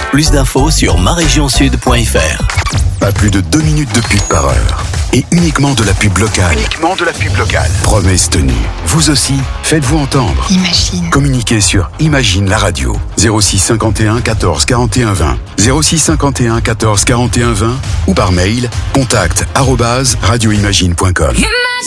Plus d'infos sur marégionsud.fr. Pas plus de 2 minutes de pub par heure. Et uniquement de la pub locale. Promesse tenue. Vous aussi, faites-vous entendre. Imagine. Communiquez sur Imagine la radio. 06 51 14 41 20. 06 51 14 41 20 ou par mail contact@radioimagine.com.